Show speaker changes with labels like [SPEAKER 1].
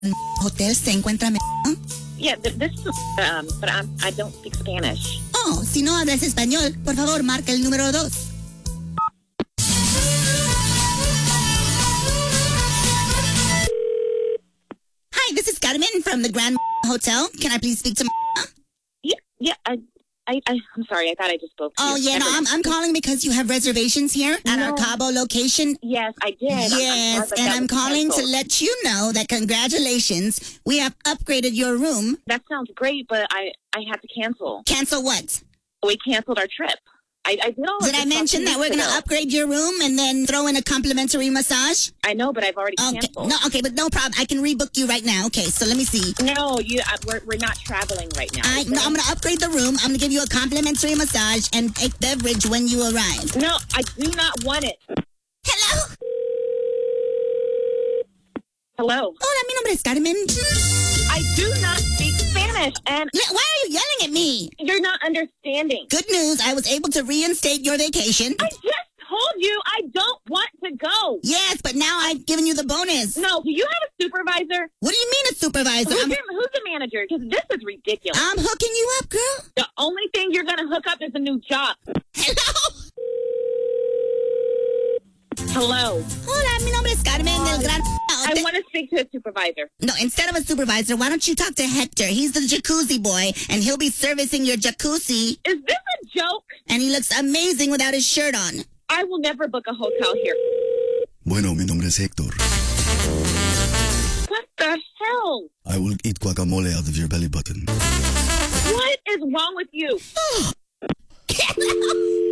[SPEAKER 1] Hotel se encuentra mejor.
[SPEAKER 2] Yeah, this is, but I don't speak Spanish.
[SPEAKER 1] Oh, si no hablas español, por favor, marca el número 2. Hi, this is Carmen from the Grand Hotel. Can I please speak to
[SPEAKER 2] Yeah, I'm sorry. I thought I just spoke to you.
[SPEAKER 1] Oh, yeah, no, I'm calling because you have reservations here at our Cabo location.
[SPEAKER 2] Yes, I did.
[SPEAKER 1] Yes, and I'm calling to let you know that congratulations, we have upgraded your room.
[SPEAKER 2] That sounds great, but I had to cancel.
[SPEAKER 1] Cancel what?
[SPEAKER 2] We canceled our trip. I did all of
[SPEAKER 1] Did I mention that we're going to upgrade your room and then throw in a complimentary massage?
[SPEAKER 2] I know, but I've already canceled.
[SPEAKER 1] No, okay, but no problem. I can rebook you right now. Okay, so let me see.
[SPEAKER 2] No, we're not traveling right now.
[SPEAKER 1] I'm going to upgrade the room. I'm going to give you a complimentary massage and a beverage when you arrive.
[SPEAKER 2] No, I do not want it.
[SPEAKER 1] Hello?
[SPEAKER 2] Hello?
[SPEAKER 1] Hola, mi nombre es Carmen.
[SPEAKER 2] I do not speak Spanish, and...
[SPEAKER 1] Why are you yelling at me?
[SPEAKER 2] You're not understanding.
[SPEAKER 1] Good news, I was able to reinstate your vacation.
[SPEAKER 2] I just told you I don't want to go.
[SPEAKER 1] Yes, but now I've given you the bonus.
[SPEAKER 2] No, do you have a supervisor?
[SPEAKER 1] What do you mean a supervisor?
[SPEAKER 2] Who's the manager? Because this is ridiculous.
[SPEAKER 1] I'm hooking you up, girl.
[SPEAKER 2] The only thing you're going to hook up is a new job.
[SPEAKER 1] Hello?
[SPEAKER 2] Hello.
[SPEAKER 1] Hola, mi nombre es Carmen del Gran...
[SPEAKER 2] I want to speak to a supervisor.
[SPEAKER 1] No, instead of a supervisor, why don't you talk to Hector? He's the jacuzzi boy, and he'll be servicing your jacuzzi.
[SPEAKER 2] Is this a joke?
[SPEAKER 1] And he looks amazing without his shirt on.
[SPEAKER 2] I will never book a hotel here.
[SPEAKER 3] Bueno, mi nombre es Hector.
[SPEAKER 2] What the hell?
[SPEAKER 3] I will eat guacamole out of your belly button.
[SPEAKER 2] What is wrong with you?